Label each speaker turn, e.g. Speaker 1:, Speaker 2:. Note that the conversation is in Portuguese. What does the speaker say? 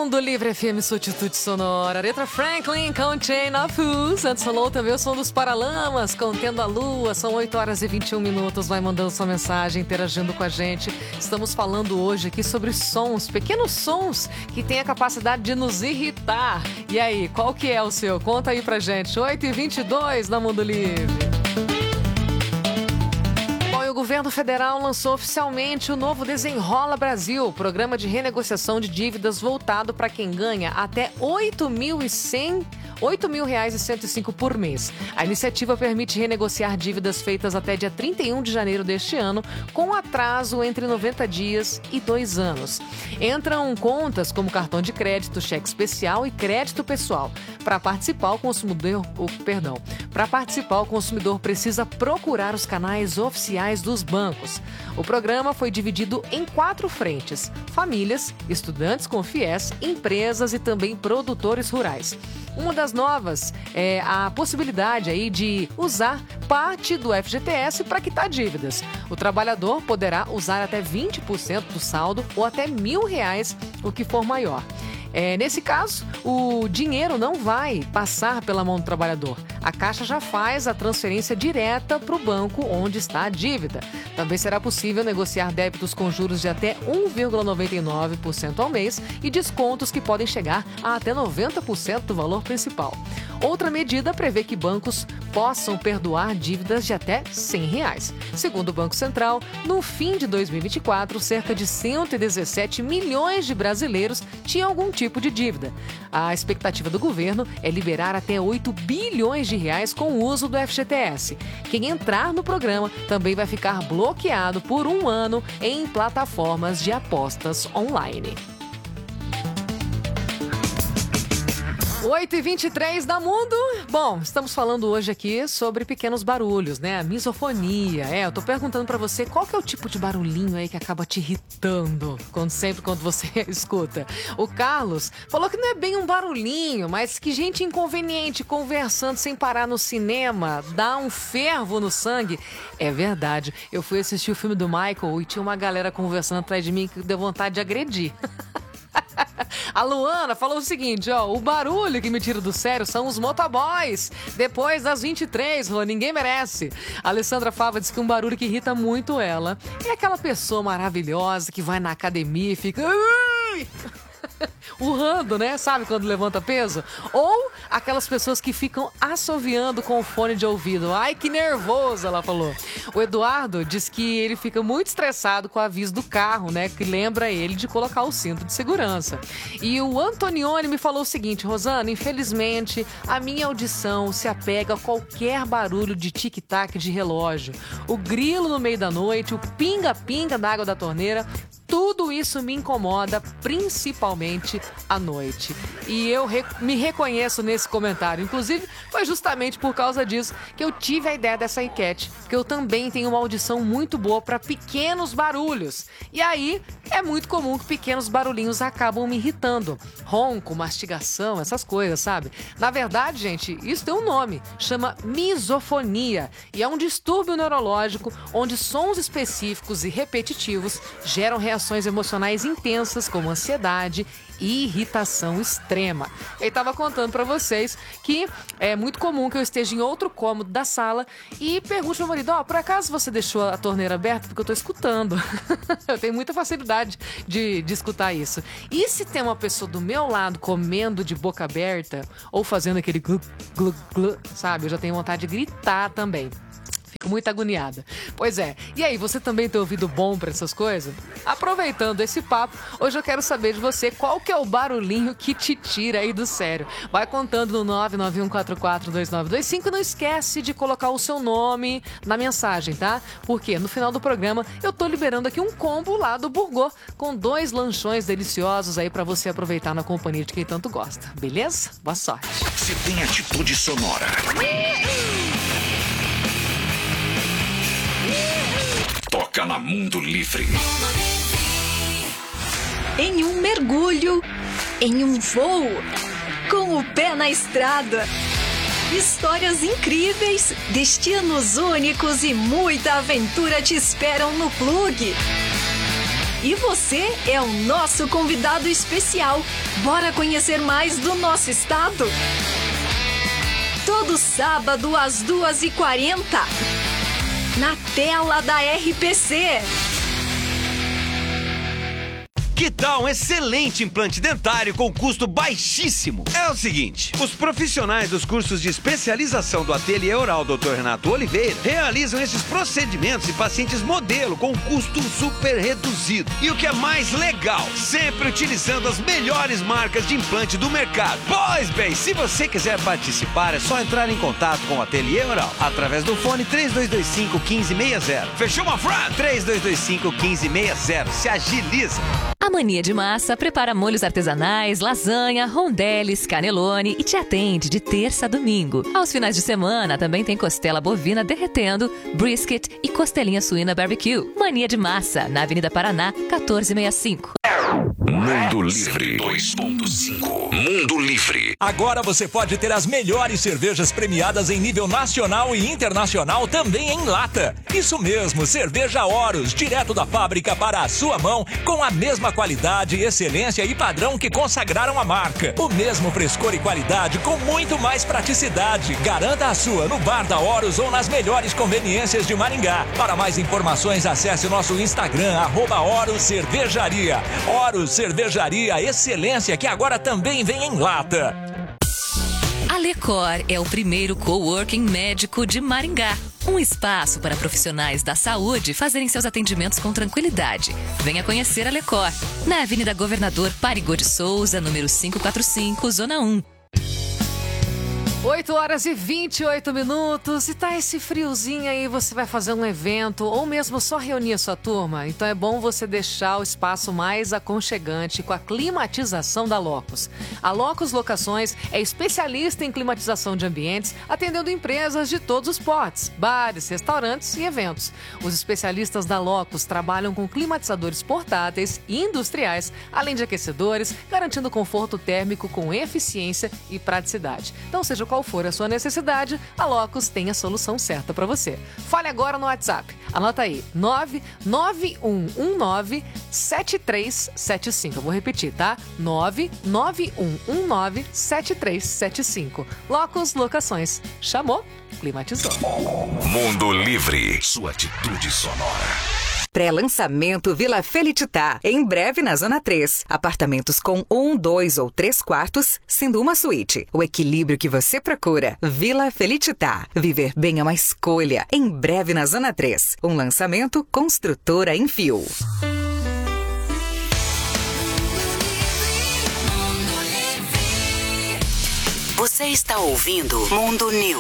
Speaker 1: Mundo Livre FM, Substituto Sonora. Aretha Franklin com Chain of Fools. Antes rolou também o som dos Paralamas, Contendo a Lua. São 8 horas e 21 minutos. Vai mandando sua mensagem, interagindo com a gente. Estamos falando hoje aqui sobre sons, pequenos sons que têm a capacidade de nos irritar. E aí, qual que é o seu? Conta aí pra gente. 8h22 na Mundo Livre. O governo federal lançou oficialmente o novo Desenrola Brasil, programa de renegociação de dívidas voltado para quem ganha até R$ 8.105 por mês. A iniciativa permite renegociar dívidas feitas até dia 31 de janeiro deste ano, com atraso entre 90 dias e 2 anos. Entram contas como cartão de crédito, cheque especial e crédito pessoal. Para participar, o consumidor precisa procurar os canais oficiais dos bancos. O programa foi dividido em 4 frentes: famílias, estudantes com FIES, empresas e também produtores rurais. Uma das novas é a possibilidade aí de usar parte do FGTS para quitar dívidas. O trabalhador poderá usar até 20% do saldo ou até R$1.000, o que for maior. Nesse caso, o dinheiro não vai passar pela mão do trabalhador. A Caixa já faz a transferência direta para o banco onde está a dívida. Também será possível negociar débitos com juros de até 1,99% ao mês e descontos que podem chegar a até 90% do valor principal. Outra medida prevê que bancos possam perdoar dívidas de até R$100. Segundo o Banco Central, no fim de 2024, cerca de 117 milhões de brasileiros tinham algum tipo de dívida. A expectativa do governo é liberar até R$8 bilhões com o uso do FGTS. Quem entrar no programa também vai ficar bloqueado por 1 ano em plataformas de apostas online. 8h23 da Mundo. Bom, estamos falando hoje aqui sobre pequenos barulhos, né? A misofonia. Eu tô perguntando pra você qual que é o tipo de barulhinho aí que acaba te irritando quando você escuta. O Carlos falou que não é bem um barulhinho, mas que gente inconveniente conversando sem parar no cinema dá um fervo no sangue. É verdade. Eu fui assistir o filme do Michael e tinha uma galera conversando atrás de mim que deu vontade de agredir. A Luana falou o seguinte, o barulho que me tira do sério são os motoboys. Depois das 23, ninguém merece. A Alessandra Fava diz que um barulho que irrita muito ela é aquela pessoa maravilhosa que vai na academia e fica urrando, né? Sabe quando levanta peso? Ou aquelas pessoas que ficam assoviando com o fone de ouvido. Ai, que nervoso, ela falou. O Eduardo diz que ele fica muito estressado com o aviso do carro, né? Que lembra ele de colocar o cinto de segurança. E o Antonione me falou o seguinte: Rosana, infelizmente, a minha audição se apega a qualquer barulho de tic-tac de relógio. O grilo no meio da noite, o pinga-pinga da água da torneira, tudo isso me incomoda, principalmente à noite. E eu me reconheço nesse comentário. Inclusive, foi justamente por causa disso que eu tive a ideia dessa enquete, que eu também tenho uma audição muito boa para pequenos barulhos. E aí, é muito comum que pequenos barulhinhos acabam me irritando. Ronco, mastigação, essas coisas, sabe? Na verdade, gente, isso tem um nome. Chama misofonia. E é um distúrbio neurológico onde sons específicos e repetitivos geram reações emocionais intensas como ansiedade e irritação extrema. Eu estava contando para vocês que é muito comum que eu esteja em outro cômodo da sala e pergunte ao meu marido, por acaso você deixou a torneira aberta? Porque eu estou escutando. Eu tenho muita facilidade de escutar isso. E se tem uma pessoa do meu lado comendo de boca aberta ou fazendo aquele glu, glu, glu, sabe? Eu já tenho vontade de gritar também. Fico muito agoniada. Pois é. E aí, você também tem ouvido bom pra essas coisas? Aproveitando esse papo, hoje eu quero saber de você qual que é o barulhinho que te tira aí do sério. Vai contando no 991442925 e não esquece de colocar o seu nome na mensagem, tá? Porque no final do programa eu tô liberando aqui um combo lá do Burgô com 2 lanchões deliciosos aí pra você aproveitar na companhia de quem tanto gosta. Beleza? Boa sorte.
Speaker 2: Você tem atitude sonora. Toca na Mundo Livre.
Speaker 3: Em um mergulho, em um voo, com o pé na estrada. Histórias incríveis, destinos únicos e muita aventura te esperam no Plug. E você é o nosso convidado especial. Bora conhecer mais do nosso estado? Todo sábado às 2h40, na tela da RPC.
Speaker 4: Que tal um excelente implante dentário com custo baixíssimo? É o seguinte, os profissionais dos cursos de especialização do Ateliê Oral Dr. Renato Oliveira realizam esses procedimentos em pacientes modelo com custo super reduzido. E o que é mais legal, sempre utilizando as melhores marcas de implante do mercado. Pois bem, se você quiser participar, é só entrar em contato com o Ateliê Oral através do fone 3225-1560. Fechou, uma frase? 3225-1560. Se agiliza!
Speaker 5: A Mania de Massa prepara molhos artesanais, lasanha, rondeles, canelone e te atende de terça a domingo. Aos finais de semana também tem costela bovina derretendo, brisket e costelinha suína barbecue. Mania de Massa, na Avenida Paraná, 1465.
Speaker 2: Mundo Livre 2.5. Mundo Livre.
Speaker 6: Agora você pode ter as melhores cervejas premiadas em nível nacional e internacional também em lata. Isso mesmo, cerveja Horus, direto da fábrica para a sua mão, com a mesma qualidade, excelência e padrão que consagraram a marca. O mesmo frescor e qualidade com muito mais praticidade. Garanta a sua no bar da Horus ou nas melhores conveniências de Maringá. Para mais informações, acesse o nosso Instagram, @HorusCervejaria. Horus Cervejaria, excelência que agora também vem em lata.
Speaker 5: A Lecor é o primeiro coworking médico de Maringá. Um espaço para profissionais da saúde fazerem seus atendimentos com tranquilidade. Venha conhecer a Lecor, na Avenida Governador Parigô de Souza, número 545, Zona 1.
Speaker 1: 8h28. E tá esse friozinho aí, você vai fazer um evento ou mesmo só reunir a sua turma? Então é bom você deixar o espaço mais aconchegante com a climatização da Locus. A Locus Locações é especialista em climatização de ambientes, atendendo empresas de todos os portes, bares, restaurantes e eventos. Os especialistas da Locus trabalham com climatizadores portáteis e industriais, além de aquecedores, garantindo conforto térmico com eficiência e praticidade. Então, seja qual for a sua necessidade, a Locus tem a solução certa para você. Fale agora no WhatsApp. Anota aí, 991197375. Eu vou repetir, tá? 991197375. Locus Locações. Chamou, climatizou.
Speaker 2: Mundo Livre. Sua atitude sonora.
Speaker 7: Pré-lançamento Vila Felititá. Em breve na Zona 3. Apartamentos com 1, 2 ou 3 quartos, sendo uma suíte. O equilíbrio que você procura. Vila Felititá. Viver bem é uma escolha. Em breve na Zona 3. Um lançamento Construtora em Fio.
Speaker 8: Você está ouvindo Mundo News.